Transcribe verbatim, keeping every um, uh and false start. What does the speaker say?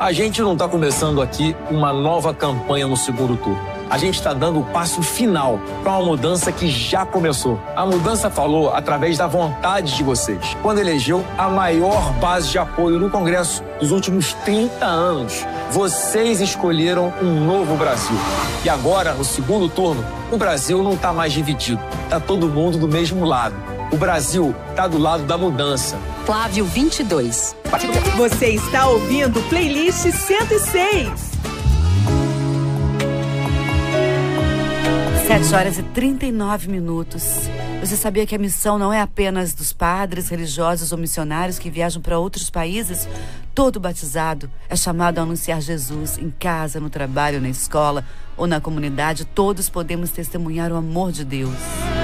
A gente não está começando aqui uma nova campanha no segundo turno. A gente está dando o passo final para uma mudança que já começou. A mudança falou através da vontade de vocês, quando elegeu a maior base de apoio no Congresso dos últimos trinta anos. Vocês escolheram um novo Brasil. E agora, no segundo turno, o Brasil não está mais dividido. Está todo mundo do mesmo lado. O Brasil está do lado da mudança. Flávio vinte e dois. Você está ouvindo Playlist cento e seis. sete horas e trinta e nove minutos. Você sabia que a missão não é apenas dos padres, religiosos ou missionários que viajam para outros países? Todo batizado é chamado a anunciar Jesus em casa, no trabalho, na escola ou na comunidade. Todos podemos testemunhar o amor de Deus.